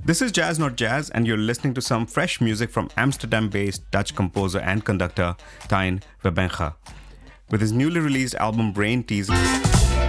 This is Jazz Not Jazz, and you're listening to some fresh music from Amsterdam-based Dutch composer and conductor Tijn Webbenga. With his newly released album Brain Teasers.